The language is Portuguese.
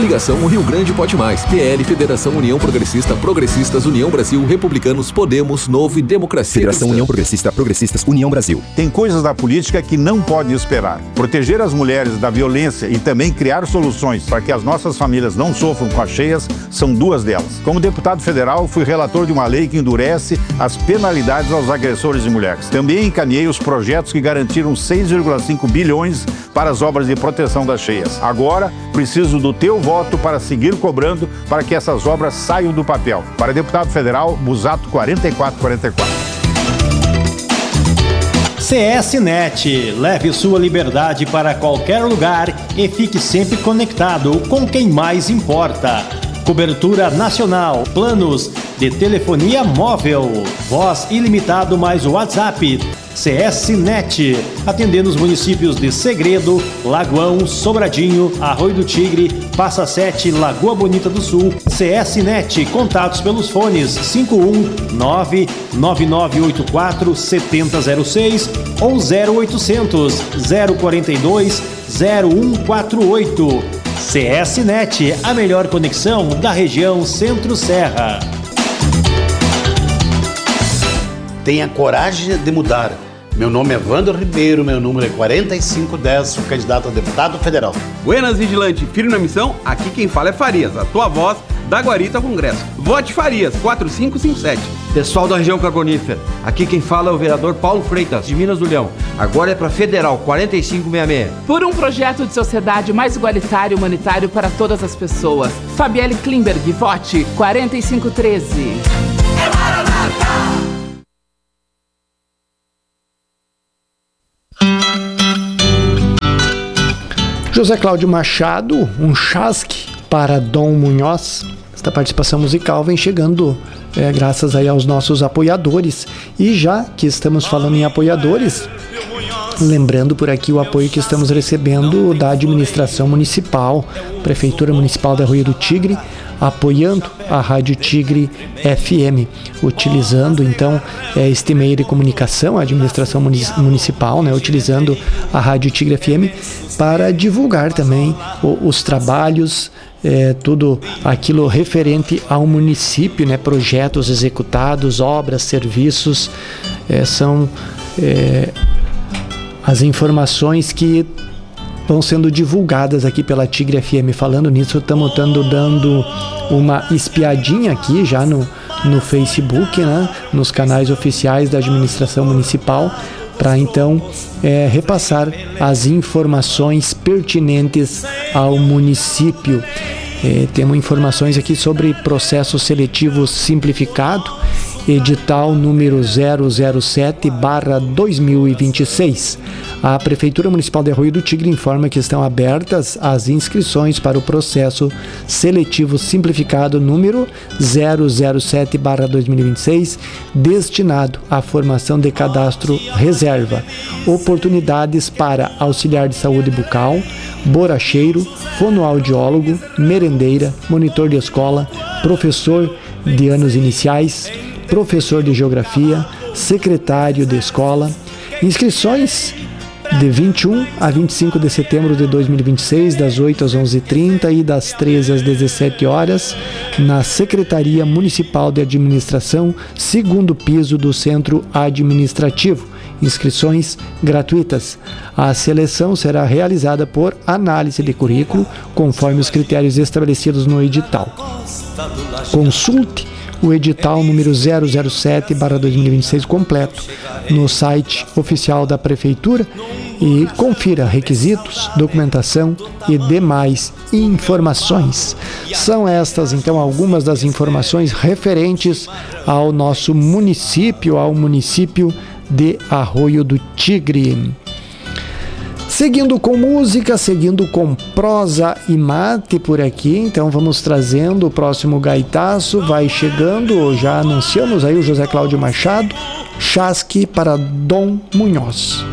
Coligação Rio Grande Pode Mais, PL, Federação União Progressista, Progressistas, União Brasil, Republicanos, Podemos, Novo e Democracia. Federação União Progressista, Progressistas, União Brasil. Tem coisas da política que não podem esperar. Proteger as mulheres da violência e também criar soluções para que as nossas famílias não sofram com as cheias são duas delas. Como deputado federal, fui relator de uma lei que endurece as penalidades aos agressores de mulheres. Também encaminhei os projetos que garantiram 6,5 bilhões para as obras de proteção das cheias. Agora, preciso do teu voto para seguir cobrando para que essas obras saiam do papel. Para deputado federal, Busato 4444. CS-Net, leve sua liberdade para qualquer lugar e fique sempre conectado com quem mais importa. Cobertura nacional, planos de telefonia móvel, voz ilimitado mais WhatsApp. CS-Net, atendendo os municípios de Segredo, Lagoão, Sobradinho, Arroio do Tigre, Passa Sete, Lagoa Bonita do Sul. CS-Net, contatos pelos fones 519-9984-7006 ou 0800-042-0148. CS-Net, a melhor conexão da região Centro-Serra. Tenha coragem de mudar. Meu nome é Wander Ribeiro, meu número é 4510, sou candidato a deputado federal. Buenas, vigilante, firme na missão, aqui quem fala é Farias, a tua voz da Guarita ao Congresso. Vote Farias, 4557. Pessoal da região carbonífera, aqui quem fala é o vereador Paulo Freitas, de Minas do Leão. Agora é para Federal, 4566. Por um projeto de sociedade mais igualitário e humanitário para todas as pessoas. Fabielle Klimberg, vote 4513. José Cláudio Machado, um chasque para Dom Munhoz. Esta participação musical vem chegando graças aí aos nossos apoiadores. E já que estamos falando em apoiadores, lembrando por aqui o apoio que estamos recebendo da administração municipal, Prefeitura Municipal da Arroio do Tigre, apoiando a Rádio Tigre FM, utilizando então este meio de comunicação, a administração municipal, né, utilizando a Rádio Tigre FM para divulgar também os trabalhos, tudo aquilo referente ao município, né, projetos executados, obras, serviços, são as informações que vão sendo divulgadas aqui pela Tigre FM. Falando nisso, estamos dando uma espiadinha aqui já no Facebook, né, nos canais oficiais da administração municipal, para então repassar as informações pertinentes ao município. Temos informações aqui sobre processo seletivo simplificado, edital número 007/2026. A Prefeitura Municipal de Arroio do Tigre informa que estão abertas as inscrições para o processo seletivo simplificado número 007/2026, destinado à formação de cadastro reserva. Oportunidades para auxiliar de saúde bucal, boracheiro, fonoaudiólogo, merendeira, monitor de escola, professor de anos iniciais, professor de geografia, secretário de escola. Inscrições de 21 a 25 de setembro de 2026, das 8 às 11h30 e das 13 às 17 horas, na Secretaria Municipal de Administração, segundo piso do Centro Administrativo. Inscrições gratuitas. A seleção será realizada por análise de currículo, conforme os critérios estabelecidos no edital. Consulte o edital número 007/2026 completo no site oficial da Prefeitura e confira requisitos, documentação e demais informações. São estas, então, algumas das informações referentes ao nosso município, ao município de Arroio do Tigre. Seguindo com música, seguindo com prosa e mate por aqui, então vamos trazendo o próximo gaitaço, vai chegando, já anunciamos aí o José Cláudio Machado, chasque para Dom Munhoz.